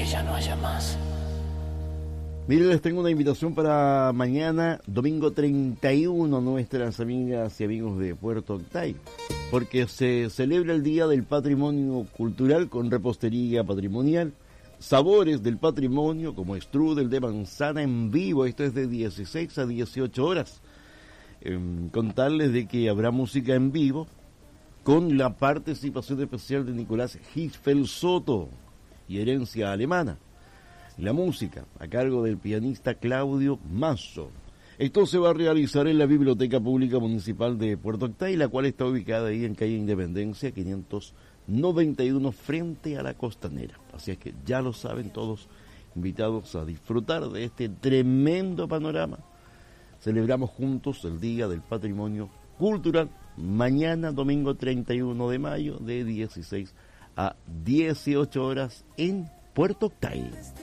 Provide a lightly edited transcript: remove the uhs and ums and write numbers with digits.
que ya no haya más. Miren, les tengo una invitación para mañana, domingo 31, nuestras amigas y amigos de Puerto Octay, porque se celebra el Día del Patrimonio Cultural con repostería patrimonial, sabores del patrimonio como strudel de manzana en vivo. Esto es de 16 a 18 horas. Contarles de que habrá música en vivo con la participación especial de Nicolás Hirschfeld Soto y herencia alemana. La música a cargo del pianista Claudio Masso. Esto se va a realizar en la Biblioteca Pública Municipal de Puerto Octay, la cual está ubicada ahí en calle Independencia 591 frente a la Costanera. Así es que ya lo saben, todos invitados a disfrutar de este tremendo panorama. Celebramos juntos el Día del Patrimonio Cultural mañana domingo 31 de mayo de 16 a 18 horas en Puerto Octay.